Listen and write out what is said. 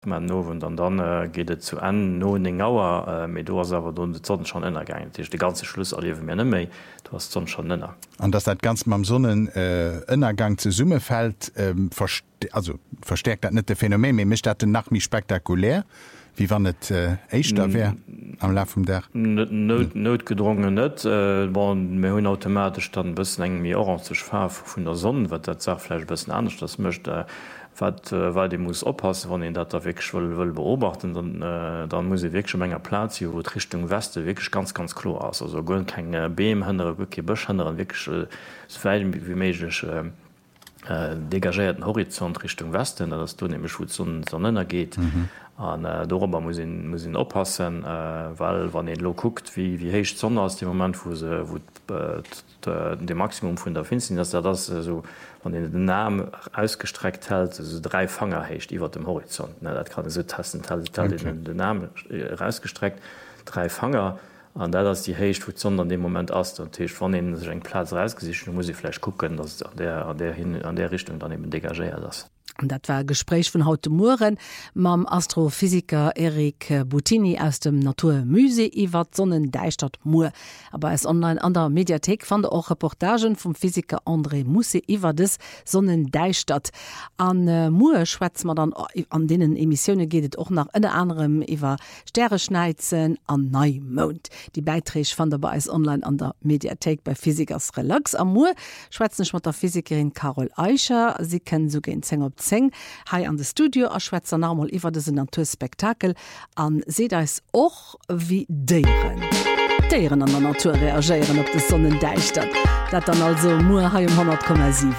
man no und dann geht et zu an no Auer mit do awer du Zonnen schon ënnergein. De ganze Schluss alliewe mir méi, du hast sonn schon ënner. An dass dat ganz mam Sonnen ënnergang ze Summe fällt, verstärkt dat net de Phänomen, mé mischt dat den nach mi spektakulär. Wie wann net Eichter wär am La vum der? Not gedrungen net mé hunn automatisch dann bëssen eng mir orangech Fa vun der Sonne, wat dat Zachfleisch bëssen anders das mcht weil de muss oppassen, wann en dat der wëll beobachten, dann muss e wg méger Platz wo d Richtung Weste wg ganz ganz klo ass. Also gonn keng Beem hënner wke bëchënner wéigen wie méiglech degagéierten Horizont Richtung Westen, dats du nämlich wo Sonnenner geht. An darüber muss ihn oppassen, weil wann en lo guckt, wie héich Sonne aus dem Moment wo de Maximum vun der Finsinn, dass das so wann den Namen ausgestreckt hält, 3 Fanger hecht iwwer dem Horizont. Dat kann so tasten den Namen rausgestreckt, 3 Fanger. An der dats die héicht vu Sonne an dem Moment ass Tech van den sech eng Platz rausgesicht, muss ich flläch gucken, dat an der Richtung daneben degagéiert das. Dat war Gespräch vun haute Muren mam Astrophysiker Erik Bottini aus dem Naturmuse iwwer Sonnendeichstadt Mur. Aber es online an der Mediathek fand auch Reportagen vom Physiker André Musse iwwer des Sonnendeichstadt. An Mur schwätzt man dann an denen Emissionen gehtt auch nach en anderem iwwer Sterreschneizen an Neumond. Die Beiträge fand aber als online an der Mediathek bei Physikers Relax am Mur schwätzen mat der Physikerin Carol Eicher. Sie kennen so gen 10 op 10 hai an de Studio a Schweizer normal iwwer de Naturspektakel an se da es och wie Deieren. Deieren an der Natur reagieren op de Sonnendeichstadt. Dat dann also Mur ha 100,7.